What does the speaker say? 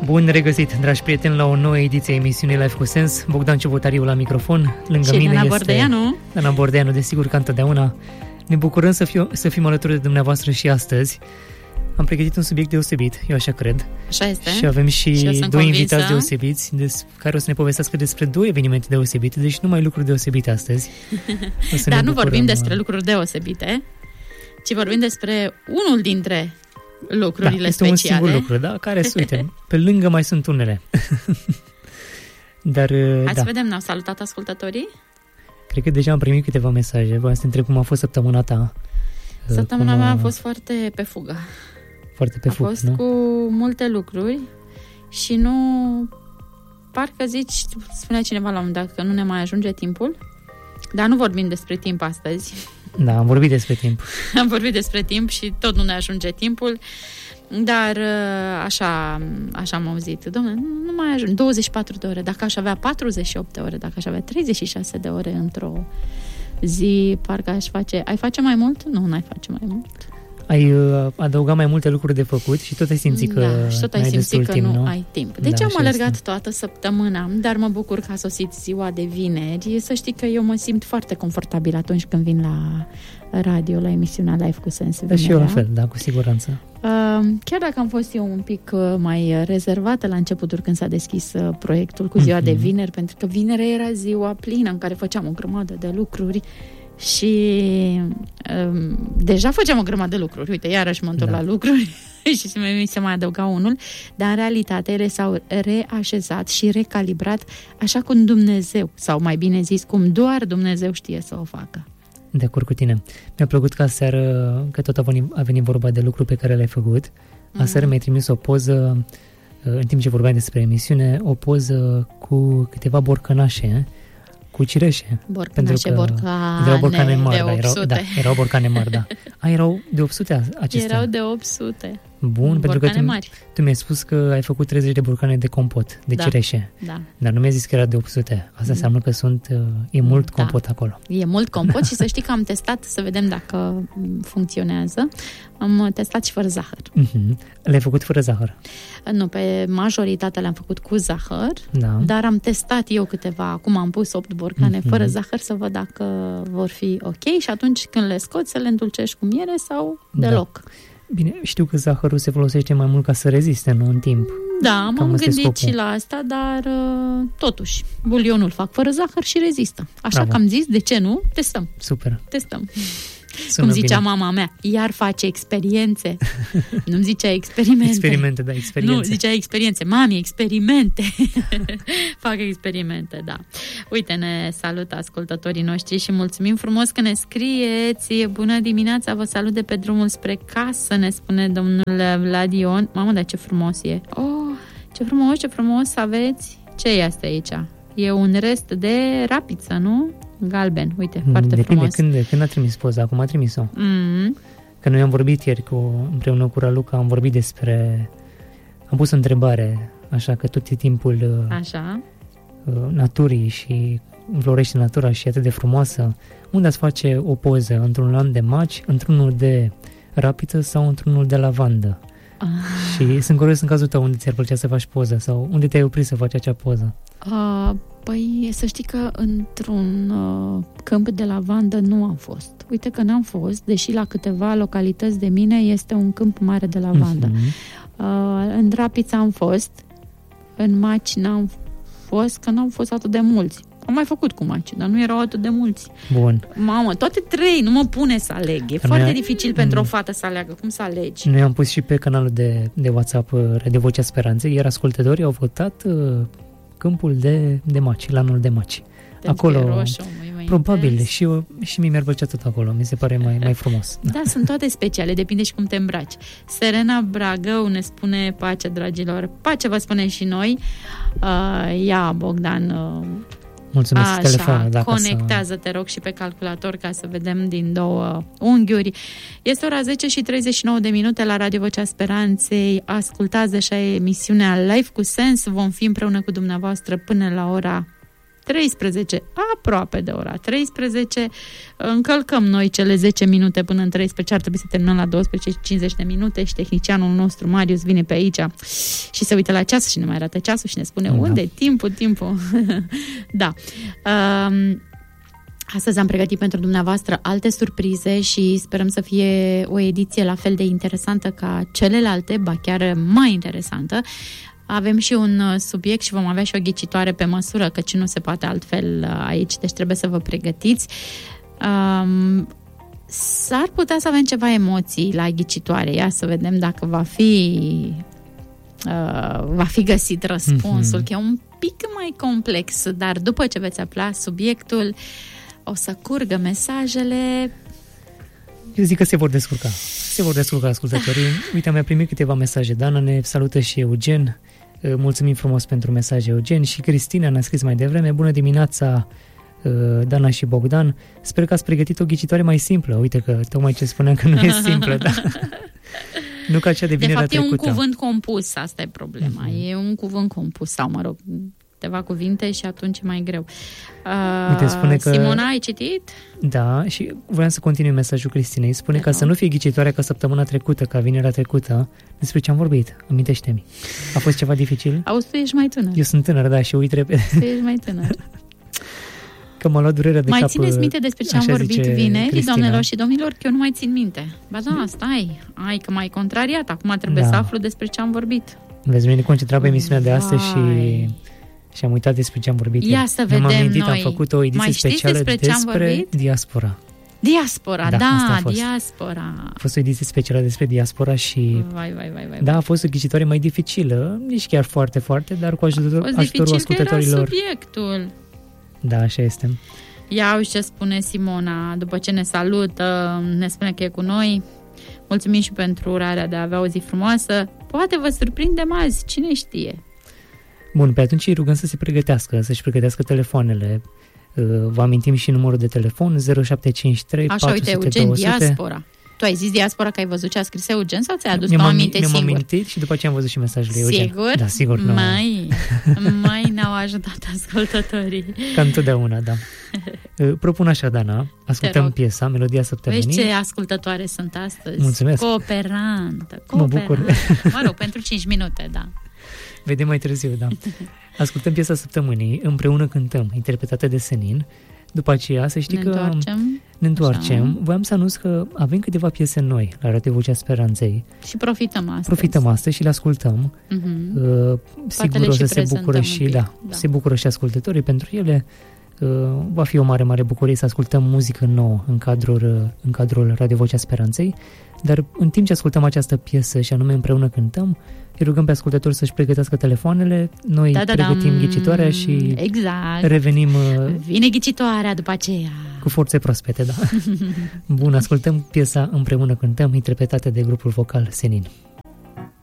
Bun regăsit, dragi prieteni, la o nouă ediție a emisiunii Life cu Sens. Bogdan Ciobotariu la microfon. Lângă mine Dana este Bordeanu. Dana Bordeanu, desigur, ca întotdeauna. Ne bucurăm să fim alături de dumneavoastră și astăzi. Am pregătit un subiect deosebit, eu așa cred. Așa este. Și avem și doi invitați deosebiți, care o să ne povestească despre două evenimente deosebite, deci numai lucruri deosebite astăzi. Dar nu vorbim despre lucruri deosebite, ci vorbim despre unul dintre lucrurile este speciale. Un singur lucru, da? Care, uite, pe lângă mai sunt unele. Dar, Hai să vedem, ne-au salutat ascultătorii? Cred că deja am primit câteva mesaje. Vreau să te întreb cum a fost săptămâna ta. Săptămâna mea a fost foarte pe fugă. Foarte pe fugă, A fost nu? cu multe lucruri și nu... Parcă zici, spunea cineva la un dat că nu ne mai ajunge timpul, dar nu vorbim despre timp astăzi. Da, am vorbit despre timp. Am vorbit despre timp și tot nu ne ajunge timpul, dar așa am auzit. Dom'le, nu mai ajung 24 de ore. Dacă aș avea 48 de ore, dacă aș avea 36 de ore într-o zi, parcă ai face mai mult? Nu, n-ai face mai mult. Ai adăugat mai multe lucruri de făcut și tot ai simțit că și tot ai simțit că timp, nu ai timp. Deci da, am alergat toată săptămâna, dar mă bucur că a sosit ziua de vineri. Să știi că eu mă simt foarte confortabil atunci când vin la radio, la emisiunea Life cu Sens. Da, și eu la fel, da, cu siguranță. Chiar dacă am fost eu un pic mai rezervată la începuturi când s-a deschis proiectul cu ziua de vineri, pentru că vineri era ziua plină în care făceam o grămadă de lucruri și deja făceam o grămadă de lucruri. Uite, iarăși mă întorc la lucruri și mi se mai adăuga unul, dar în realitate ele s-au reașezat și recalibrat așa cum Dumnezeu, sau mai bine zis, cum doar Dumnezeu știe să o facă. De acord cu tine. Mi-a plăcut că aseară, că tot a venit vorba de lucruri pe care le-ai făcut. Aseară mi-ai trimis o poză, în timp ce vorbeam despre emisiune, o poză cu câteva borcănașe, cu cireșe. Borcane mari, de 800. Erau borcane mari, da. Erau de 800 acestea? Erau de 800. Bun, pentru că tu mi-ai spus că ai făcut 30 de borcane de compot, de cireșe. Da. Dar nu mi-ai zis că era de 800. Asta înseamnă că e mult compot acolo. E mult compot și să știi că am testat să vedem dacă funcționează. Am testat și fără zahăr. Le-ai făcut fără zahăr? Nu, pe majoritatea le-am făcut cu zahăr, dar am testat eu câteva. Acum am pus 8 borcane fără zahăr să văd dacă vor fi ok și atunci când le scoți să le îndulcești cu miere sau deloc. Bine, știu că zahărul se folosește mai mult ca să reziste, nu în timp. Da, m-am gândit și la asta, dar totuși, bulionul fac fără zahăr și rezistă. Așa că am zis, de ce nu? Testăm. Super. Testăm. Cum zicea mama mea, iar face experiențe. Nu-mi zicea experimente. Experimente, da, experiențe. Nu, zicea experiențe. Mami, experimente. Fac experimente, da. Uite, ne salută ascultătorii noștri și mulțumim frumos că ne scrieți. Bună dimineața, vă salut de pe drumul spre casă, ne spune domnul Vladion. Mamă, dar ce frumos e. Oh, ce frumos aveți. Ce e asta aici? E un rest de rapiță, nu? Galben, uite, foarte frumos. Când a trimis poza? Acum a trimis-o. Că noi am vorbit ieri împreună cu Raluca, am vorbit despre... Am pus o întrebare, așa că tot e timpul naturii și înflorește natura și e atât de frumoasă. Unde ați face o poză? Într-un lan de maci, într-unul de rapiță sau într-unul de lavandă? Și sunt curios în cazul tău unde ți-ar plăcea să faci poză sau unde te-ai oprit să faci acea poză? Păi să știi că într-un câmp de lavandă nu am fost. Uite că n-am fost, deși la câteva localități de mine este un câmp mare de lavandă. În Rapița am fost, în Maci n-am fost, că n-au fost atât de mulți. Am mai făcut cu Maci, dar nu erau atât de mulți. Bun. Mamă, toate trei, nu mă pune să aleg. E foarte dificil pentru o fată să aleagă. Cum să alegi? Noi am pus și pe canalul de WhatsApp de Vocea Speranței, iar ascultătorii au votat câmpul de Maci, lanul de Maci. Acolo, roșu, probabil, și mie mi-ar plăcea tot acolo, mi se pare mai frumos. Da, sunt toate speciale, depinde și cum te îmbraci. Serena Bragău ne spune pace, dragilor. Pace vă spune și noi. Ia, Bogdan, mulțumesc, telefonul. Conectează, te rog, și pe calculator ca să vedem din două unghiuri. Este ora 10:39 la Radio Vocea Speranței. Ascultați deja emisiunea Life cu Sens. Vom fi împreună cu dumneavoastră până la ora 13, aproape de ora 13. Încălcăm noi cele 10 minute până în 13, ar trebui să terminăm la 12:50 de minute și tehnicianul nostru, Marius, vine pe aici și se uită la ceas și ne mai arată ceasul și ne spune unde e timpul. Da. Astăzi am pregătit pentru dumneavoastră alte surprize și sperăm să fie o ediție la fel de interesantă ca celelalte, ba chiar mai interesantă. Avem și un subiect și vom avea și o ghicitoare pe măsură, căci nu se poate altfel aici, deci trebuie să vă pregătiți. S-ar putea să avem ceva emoții la ghicitoare, ia să vedem dacă va fi găsit răspunsul, că e un pic mai complex, dar după ce veți afla subiectul, o să curgă mesajele. Eu zic că se vor descurca ascultătorii. Uite, am primit câteva mesaje. Dana ne salută și Eugen. Mulțumim frumos pentru mesaje, Eugen. Și Cristina ne-a scris mai devreme. Bună dimineața, Dana și Bogdan. Sper că ați pregătit o ghicitoare mai simplă. Uite că tocmai ce spuneam că nu e simplă, da? Nu ca cea de vinerea trecută. De fapt, e un cuvânt compus, asta e problema. E un cuvânt compus, sau mă rog, câteva cuvinte și atunci e mai greu. Uite, spune că... Simona, ai citit? Da, și voiam să continui mesajul Cristinei. Spune ca să nu fie ghicitoarea ca săptămâna trecută, ca vinerea trecută. Despre ce am vorbit? Amintește-mi. A fost ceva dificil? Auzi, tu ești mai tânăr. Eu sunt tânăr, da, și uit repede. Tu ești mai tânăr. Că m-a luat durerea de mai cap. Mai țineți minte despre ce am vorbit vineri, doamnelor și domnilor, că eu nu mai țin minte. Ba da, stai, că m-ai contrariat. Acum trebuie să aflu despre ce am vorbit. Vezi, mine concentrat pe emisiunea de astăzi și am uitat despre ce am vorbit. Ia să vedem noi. Am făcut o ediție specială despre diaspora. Diaspora, da, diaspora. A fost o ediție specială despre diaspora și... Vai. Da, a fost o ghicitoare mai dificilă, nici chiar foarte, foarte, dar cu ajutorul ascultătorilor. Era subiectul. Da, așa este. Ia uite ce spune Simona, după ce ne salută, ne spune că e cu noi. Mulțumim și pentru urarea de a avea o zi frumoasă. Poate vă surprindem azi, cine știe. Bun, pe atunci îi rugăm să se pregătească, să-și pregătească telefoanele. Vă amintim și numărul de telefon 0753 Așa, 400 uite, Eugen, 200. Diaspora. Tu ai zis diaspora că ai văzut ce a scris Eugen sau ți-ai adus aminte singur? Mi-am amintit și după ce am văzut și mesajele Eugen. Sigur? Da, sigur. Mai ne-au ajutat ascultătorii. Ca întotdeauna, da. Propun așa, Dana, ascultăm piesa, melodia săptămânii. Vezi ce ascultătoare sunt astăzi? Mulțumesc. Cooperantă. Mă bucur. Mă rog, pentru 5 minute, da. Vedem mai târziu, da. Ascultăm piesa săptămânii, Împreună cântăm, interpretată de Senin. După aceea, să știi că ne întoarcem. Așa. Voiam să anunț că avem câteva piese noi la Radio Vocea Speranței. Și profităm astăzi și le ascultăm. Sigur o să se bucură se bucură și ascultătorii pentru ele. Va fi o mare, mare bucurie să ascultăm muzică nouă în cadrul Radio Vocea Speranței. Dar în timp ce ascultăm această piesă și anume Împreună cântăm, îi rugăm pe ascultători să-și pregătească telefoanele, noi pregătim ghicitoarea și revenim... Vine ghicitoarea după aceea. Cu forțe proaspete, da. Bun, ascultăm piesa Împreună cântăm, interpretată de grupul vocal Senin.